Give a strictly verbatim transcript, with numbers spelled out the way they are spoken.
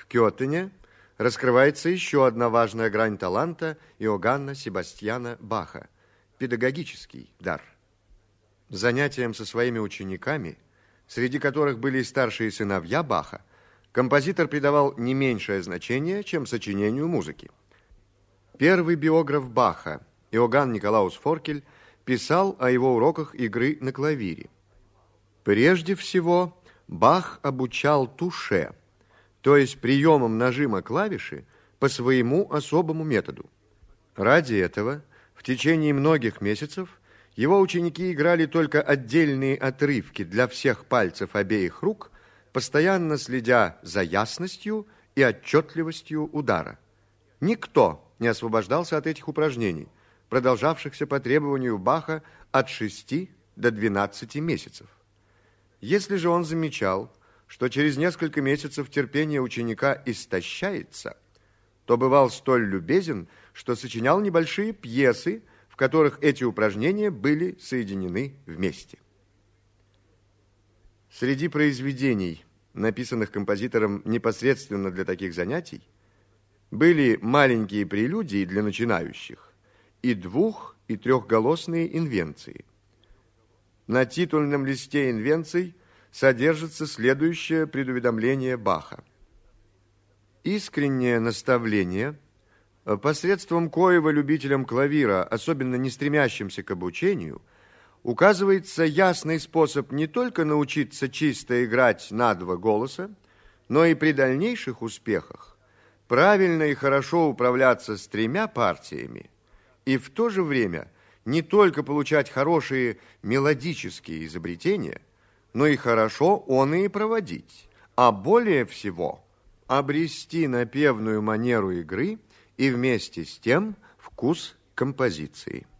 Кётене раскрывается еще одна важная грань таланта Иоганна Себастьяна Баха – педагогический дар. Занятиям со своими учениками, среди которых были и старшие сыновья Баха, композитор придавал не меньшее значение, чем сочинению музыки. Первый биограф Баха, Иоганн Николаус Форкель, писал о его уроках игры на клавире. Прежде всего, Бах обучал туше, то есть приемом нажима клавиши по своему особому методу. Ради этого в течение многих месяцев его ученики играли только отдельные отрывки для всех пальцев обеих рук, постоянно следя за ясностью и отчетливостью удара. Никто не освобождался от этих упражнений, продолжавшихся по требованию Баха от шести до двенадцати месяцев. Если же он замечал, что через несколько месяцев терпение ученика истощается, то бывал столь любезен, что сочинял небольшие пьесы, в которых эти упражнения были соединены вместе. Среди произведений, написанных композитором непосредственно для таких занятий, были маленькие прелюдии для начинающих и двух- и трехголосные инвенции. На титульном листе инвенций содержится следующее предуведомление Баха. Искреннее наставление, посредством коего любителям клавира, особенно не стремящимся к обучению, указывается ясный способ не только научиться чисто играть на два голоса, но и при дальнейших успехах правильно и хорошо управляться с тремя партиями и в то же время не только получать хорошие мелодические изобретения, но и хорошо он и проводить, а более всего обрести напевную манеру игры и вместе с тем вкус композиции.